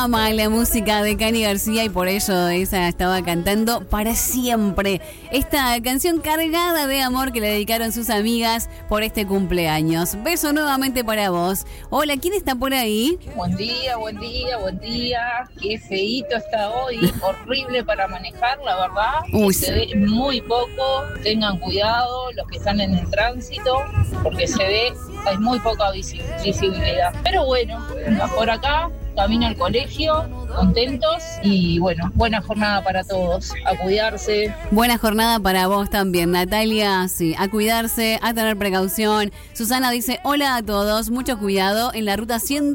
Ama la música de Cani García y por ello esa estaba cantando para siempre. Esta canción cargada de amor que le dedicaron sus amigas por este cumpleaños. Beso nuevamente para vos. Hola, ¿quién está por ahí? Buen día, buen día, buen día. Qué feíto está hoy. Horrible para manejar, la verdad. Uy, se ve muy poco. Tengan cuidado los que están en el tránsito porque se ve, hay muy poca visibilidad. Pero bueno, por acá camino al colegio, contentos y bueno, buena jornada para todos, a cuidarse. Buena jornada para vos también, Natalia, sí, a cuidarse, a tener precaución. Susana dice, hola a todos, mucho cuidado en la ruta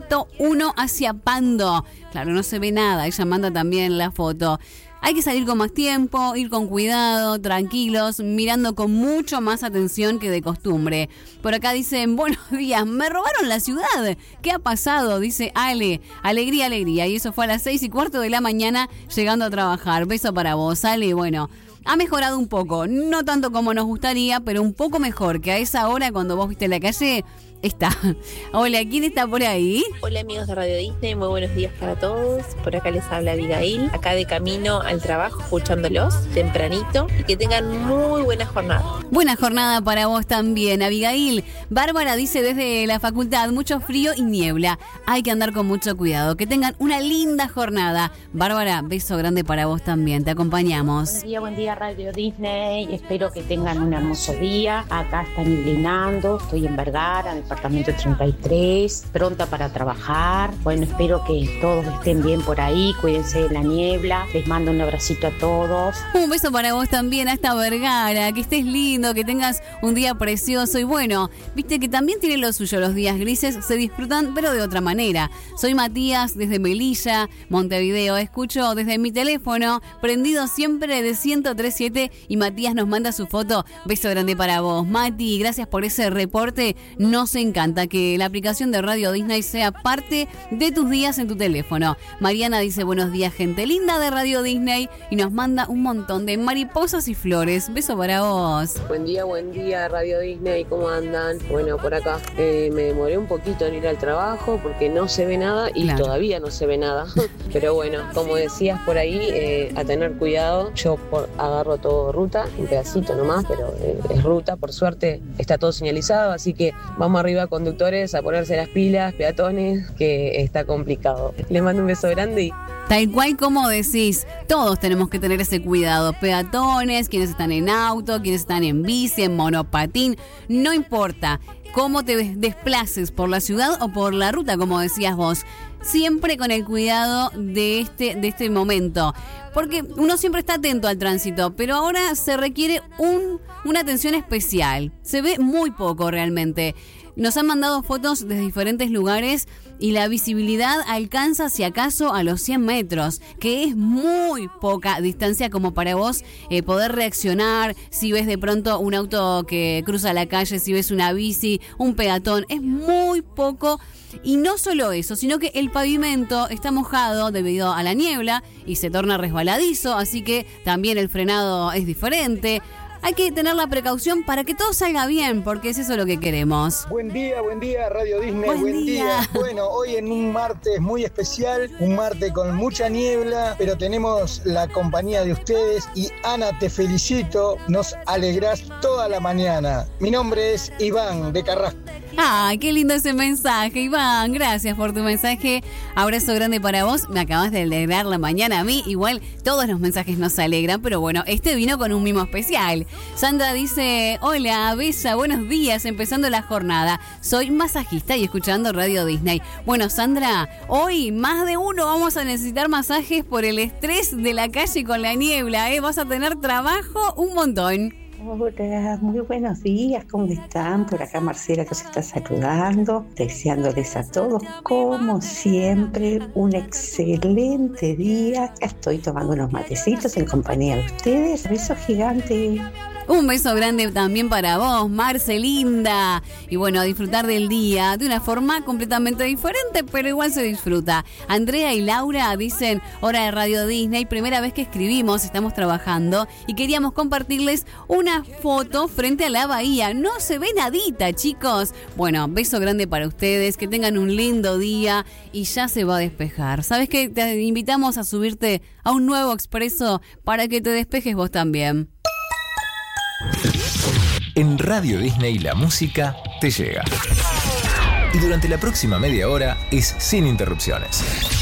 101 hacia Pando. Claro, no se ve nada, ella manda también la foto. Hay que salir con más tiempo, ir con cuidado, tranquilos, mirando con mucho más atención que de costumbre. Por acá dicen, buenos días, me robaron la ciudad. ¿Qué ha pasado? Dice Ale, alegría, alegría. Y eso fue a las 6:15 de la mañana llegando a trabajar. Beso para vos, Ale. Bueno, ha mejorado un poco, no tanto como nos gustaría, pero un poco mejor que a esa hora cuando vos viste la calle. Está. Hola, ¿quién está por ahí? Hola amigos de Radio Disney, muy buenos días para todos. Por acá les habla Abigail, acá de camino al trabajo, escuchándolos tempranito y que tengan muy buena jornada. Buena jornada para vos también, Abigail. Bárbara dice desde la facultad, mucho frío y niebla. Hay que andar con mucho cuidado. Que tengan una linda jornada. Bárbara, beso grande para vos también. Te acompañamos. Buen día Radio Disney. Espero que tengan un hermoso día. Acá está neblinando, estoy en Vergara, en el departamento 33, pronta para trabajar. Bueno, espero que todos estén bien por ahí, cuídense de la niebla. Les mando un abracito a todos. Un beso para vos también hasta Vergara, que estés lindo, que tengas un día precioso y bueno, viste que también tiene lo suyo, los días grises se disfrutan pero de otra manera. Soy Matías desde Melilla, Montevideo, escucho desde mi teléfono, prendido siempre de 103.7 y Matías nos manda su foto. Beso grande para vos, Mati, gracias por ese reporte. Nos encanta que la aplicación de Radio Disney sea parte de tus días en tu teléfono. Mariana dice buenos días, gente linda de Radio Disney y nos manda un montón de mariposas y flores. Beso para vos. Buen día Radio Disney, ¿cómo andan? Bueno, por acá me demoré un poquito en ir al trabajo porque no se ve nada y claro, todavía no se ve nada. Pero bueno, como decías por ahí, a tener cuidado. Yo agarro todo ruta, un pedacito nomás, pero es ruta. Por suerte está todo señalizado, así que vamos arriba, conductores, a ponerse las pilas, peatones, que está complicado. Les mando un beso grande y... Tal cual como decís, todos tenemos que tener ese cuidado. Peatones, quienes están en auto, quienes están en bici, en monopatín, no importa cómo te desplaces por la ciudad o por la ruta, como decías vos. Siempre con el cuidado de este momento. Porque uno siempre está atento al tránsito, pero ahora se requiere una atención especial. Se ve muy poco realmente. Nos han mandado fotos desde diferentes lugares y la visibilidad alcanza, si acaso, a los 100 metros, que es muy poca distancia como para vos poder reaccionar. Si ves de pronto un auto que cruza la calle, si ves una bici, un peatón, es muy poco. Y no solo eso, sino que el pavimento está mojado debido a la niebla y se torna resbaladizo, así que también el frenado es diferente. Hay que tener la precaución para que todo salga bien, porque es eso lo que queremos. Buen día, Radio Disney, buen día. Bueno, hoy en un martes muy especial, un martes con mucha niebla, pero tenemos la compañía de ustedes y Ana, te felicito, nos alegrás toda la mañana. Mi nombre es Iván de Carrasco. ¡Ay, qué lindo ese mensaje, Iván! Gracias por tu mensaje. Abrazo grande para vos. Me acabas de alegrar la mañana a mí. Igual todos los mensajes nos alegran, pero bueno, este vino con un mimo especial. Sandra dice, hola, Bella, buenos días, empezando la jornada. Soy masajista y escuchando Radio Disney. Bueno, Sandra, hoy más de uno vamos a necesitar masajes por el estrés de la calle con la niebla, ¿eh? Vas a tener trabajo un montón. Hola, muy buenos días, ¿cómo están? Por acá Marcela que os está saludando, deseándoles a todos, como siempre, un excelente día. Estoy tomando unos matecitos en compañía de ustedes. Beso gigante. Un beso grande también para vos, Marcelinda. Y bueno, a disfrutar del día de una forma completamente diferente, pero igual se disfruta. Andrea y Laura dicen, hora de Radio Disney, primera vez que escribimos, estamos trabajando y queríamos compartirles una foto frente a la bahía. No se ve nadita, chicos. Bueno, beso grande para ustedes, que tengan un lindo día y ya se va a despejar. ¿Sabes qué? Te invitamos a subirte a un nuevo expreso para que te despejes vos también. En Radio Disney la música te llega. Y durante la próxima media hora es sin interrupciones.